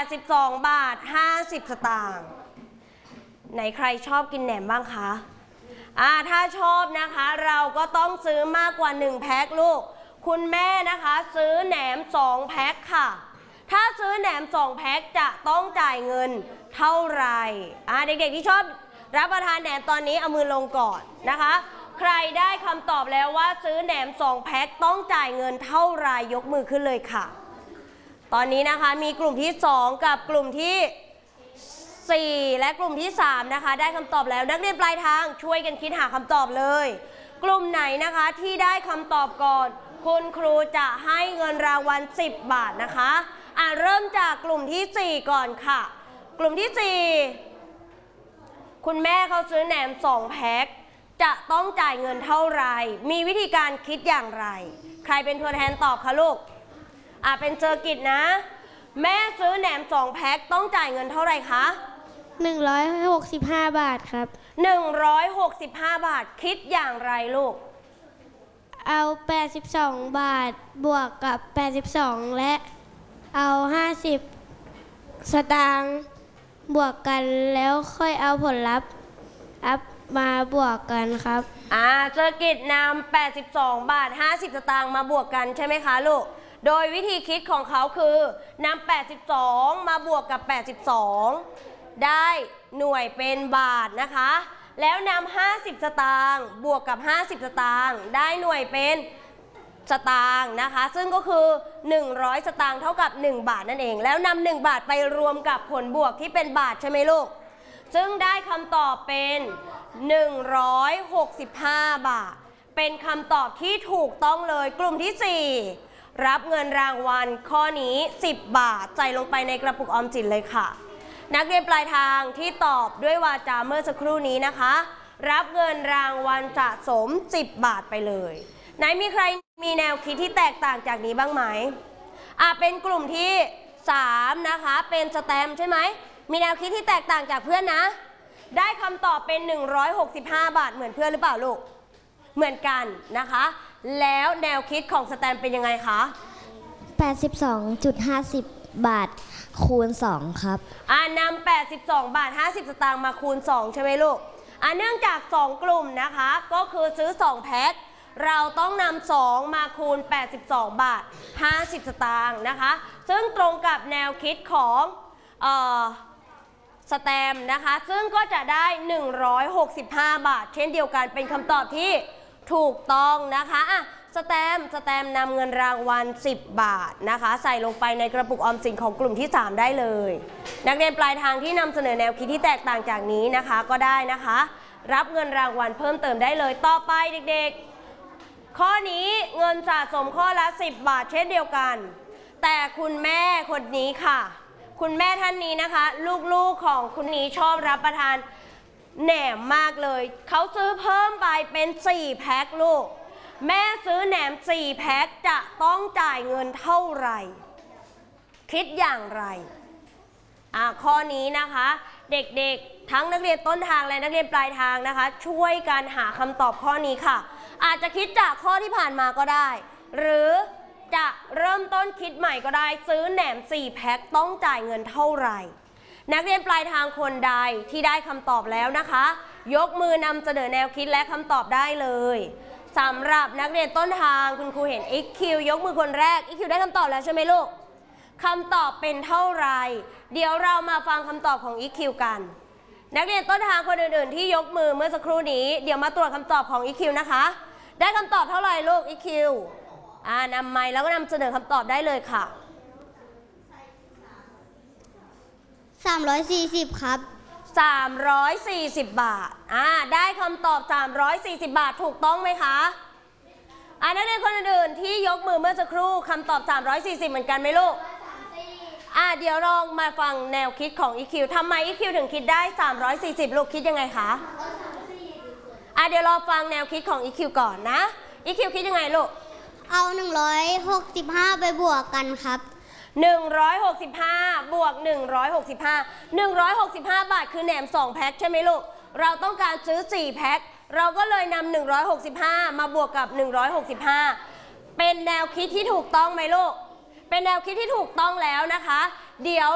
82 บาท 50 สตางค์ไหนใครชอบกินแหนมบ้างคะถ้าชอบนะคะเราก็ต้องซื้อมากกว่า1แพ็คลูกคุณแม่นะคะซื้อแหนม2แพ็คค่ะถ้าซื้อแหนม2แพ็คจะต้องจ่ายเงินเท่าไหร่เด็กๆที่ชอบรับประทานแหนมตอนนี้เอามือลงก่อนนะคะใครได้คำตอบแล้วว่าซื้อแหนม2แพ็คต้องจ่ายเงินเท่าไหร่ยกมือขึ้นเลยค่ะตอนนี้นะคะมีกลุ่มที่2กับกลุ่มที่4และกลุ่มที่3นะคะได้คำตอบแล้วนักเรียนปลายทางช่วยกันคิดหาคำตอบเลยกลุ่มไหนนะคะที่ได้คำตอบก่อนคุณครูจะให้เงินรางวัล10 บาทนะคะเริ่มจากกลุ่มที่4ก่อนค่ะกลุ่มที่4คุณแม่เขาซื้อแหนม2แพ็คจะต้องจ่ายเงินเท่าไหร่มีวิธีการคิดอย่างไรใครเป็นตัวแทนตอบคะลูกเป็นเจอกิจนะแม่ซื้อแหนม2แพ็คต้องจ่ายเงินเท่าไหร่คะ 165 บาทครับ 165 บาทคิดอย่างไรลูกเอา82 บาทบวกกับ82และเอา50 สตางค์บวกกันแล้วค่อยเอาผลลัพธ์มาบวกกันครับเจอกิจนำ82 บาท 50 สตางค์มาบวกกันใช่ไหมคะลูกโดยวิธีคิดของเขาคือนำ82มาบวกกับ82ได้หน่วยเป็นบาทนะคะแล้วนำ50 สตางค์บวกกับ50 สตางค์ได้หน่วยเป็นสตางค์นะคะซึ่งก็คือ100 สตางค์เท่ากับ1 บาทนั่นเองแล้วนำ1 บาทไปรวมกับผลบวกที่เป็นบาทใช่ไหมลูกซึ่งได้คำตอบเป็น165 บาทเป็นคำตอบที่ถูกต้องเลยกลุ่มที่4รับเงินรางวัลข้อนี้10 บาทใส่ลงไปในกระปุกออมสินเลยค่ะนักเรียนปลายทางที่ตอบด้วยวาจาเมื่อสักครู่นี้นะคะรับเงินรางวัลสะสม10 บาทไปเลยไหนมีใครมีแนวคิดที่แตกต่างจากนี้บ้างไหมเป็นกลุ่มที่3นะคะเป็นสแตมป์ใช่ไหมมีแนวคิดที่แตกต่างจากเพื่อนนะได้คำตอบเป็น165 บาทเหมือนเพื่อนหรือเปล่าลูกเหมือนกันนะคะแล้วแนวคิดของสแตมป์เป็นยังไงคะ 82.50 บาทคูณ2ครับนำ82 บาท 50 สตางค์มาคูณ2ใช่ไหมลูกเนื่องจาก2 กลุ่มนะคะก็คือซื้อ2แพ็คเราต้องนำ2มาคูณ82 บาท 50 สตางค์นะคะซึ่งตรงกับแนวคิดของสแตมป์นะคะซึ่งก็จะได้165 บาทเช่นเดียวกันเป็นคำตอบที่ถูกต้องนะคะสแตมป์นำเงินรางวัล10 บาทนะคะใส่ลงไปในกระปุกออมสินของกลุ่มที่3ได้เลยนักเรียนปลายทางที่นำเสนอแนวคิดที่แตกต่างจากนี้นะคะก็ได้นะคะรับเงินรางวัลเพิ่มเติมได้เลยต่อไปเด็กๆข้อนี้เงินสะสมข้อละ10 บาทเช่นเดียวกันแต่คุณแม่คนนี้ค่ะคุณแม่ท่านนี้นะคะลูกๆของคุณนี้ชอบรับประทานแหนมมากเลยเขาซื้อเพิ่มไปเป็น4 แพ็คลูกแม่ซื้อแหนม4 แพ็คจะต้องจ่ายเงินเท่าไหร่คิดอย่างไรข้อนี้นะคะเด็กๆทั้งนักเรียนต้นทางและนักเรียนปลายทางนะคะช่วยกันหาคำตอบข้อนี้ค่ะอาจจะคิดจากข้อที่ผ่านมาก็ได้หรือจะเริ่มต้นคิดใหม่ก็ได้ซื้อแหนม4 แพ็คต้องจ่ายเงินเท่าไหร่นักเรียนปลายทางคนใดที่ได้คำตอบแล้วนะคะยกมือนำเสนอแนวคิดและคำตอบได้เลยสำหรับนักเรียนต้นทางคุณครูเห็น EQ ยกมือคนแรก EQ ได้คำตอบแล้วใช่ไหมลูกคำตอบเป็นเท่าไหร่เดี๋ยวเรามาฟังคำตอบของ EQ กันนักเรียนต้นทางคนอื่นๆที่ยกมือเมื่อสักครู่นี้เดี๋ยวมาตรวจคำตอบของ EQ นะคะได้คำตอบเท่าไหร่ลูก EQ นำไมค์แล้วก็นำเสนอคำตอบได้เลยค่ะ 340ครับ 340 บาทได้คำตอบ340 บาทถูกต้องไหมคะนักเรียนคนอื่นๆที่ยกมือเมื่อสักครู่คำตอบ340เหมือนกันไหมลูกเดี๋ยวลองมาฟังแนวคิดของ EQ ทำไม EQ ถึงคิดได้340ลูกคิดยังไงคะเดี๋ยวเราฟังแนวคิดของ EQ ก่อนนะ EQ คิดยังไงลูกเอา165ไปบวกกันครับ 165บวก165บาทคือแหนม2 แพ็คใช่ไหมลูกเราต้องการซื้อ4 แพ็คเราก็เลยนำ165มาบวกกับ165เป็นแนวคิดที่ถูกต้องไหมลูกเป็นแนวคิดที่ถูกต้องแล้วนะคะเดี๋ยว